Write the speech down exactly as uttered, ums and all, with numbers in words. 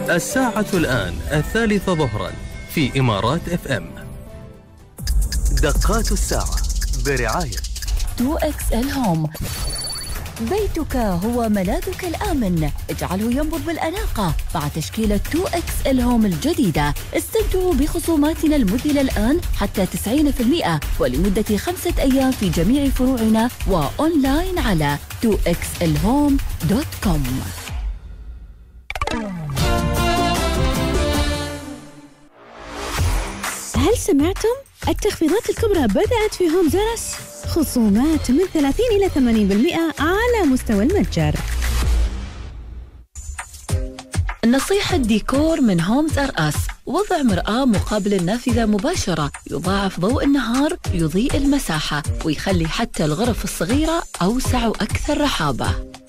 الساعة الآن الثالثة ظهرا في إمارات اف ام. دقات الساعة برعاية تو إكس إل هوم. بيتك هو ملاذك الآمن، اجعله ينبض بالأناقة مع تشكيلة تو إكس إل هوم الجديدة. استمتعوا بخصوماتنا المذهلة الآن حتى تسعين بالمئة ولمدة خمسة أيام في جميع فروعنا وأونلاين على تو إكس إل هوم دوت كوم. هل سمعتم؟ التخفيضات الكبرى بدأت في هوم زرس، خصومات من ثلاثين إلى ثمانين بالمئة على مستوى المتجر. نصيحة ديكور من هومز أر أس. وضع مرآة مقابل النافذة مباشرة يضاعف ضوء النهار، يضيء المساحة ويخلي حتى الغرف الصغيرة أوسع وأكثر رحابة.